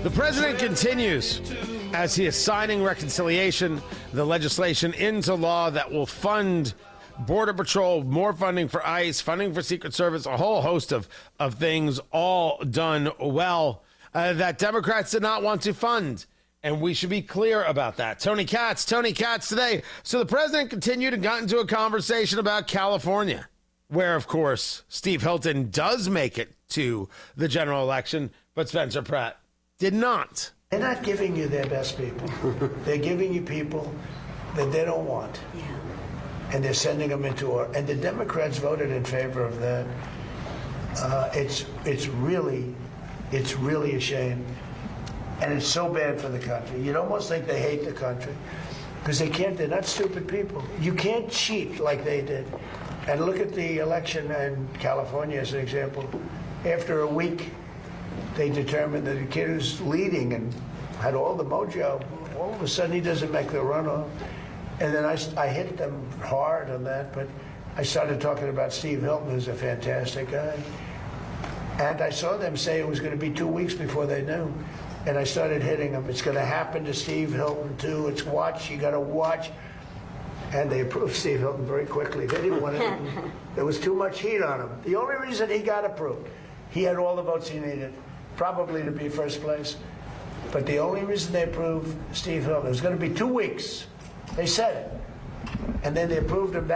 The president continues as he is signing reconciliation, the legislation into law that will fund Border Patrol, more funding for ICE, funding for Secret Service, a whole host of things, all done well, that Democrats did not want to fund. And we should be clear about that. Tony Katz today. So the president continued and got into a conversation about California, where, of course, Steve Hilton does make it to the general election, but Spencer Pratt did not. They're not giving you their best people. They're giving you people that they don't want. Yeah. And they're sending them into war. And the Democrats voted in favor of that. It's really a shame. And it's so bad for the country. You'd almost think they hate the country because they're not stupid people. You can't cheat like they did. And look at the election in California as an example. After a week, they determined that the kid who's leading and had all the mojo, all of a sudden he doesn't make the runoff. And then I hit them hard on that, but I started talking about Steve Hilton, who's a fantastic guy. And I saw them say it was going to be 2 weeks before they knew. And I started hitting them. It's going to happen to Steve Hilton, too. It's watch. You got to watch. And they approved Steve Hilton very quickly. They didn't want to. There was too much heat on him. The only reason he got approved, he had all the votes he needed, probably to be first place. But the only reason they approved Steve Hilton, it was going to be 2 weeks. They said it. And then they approved him that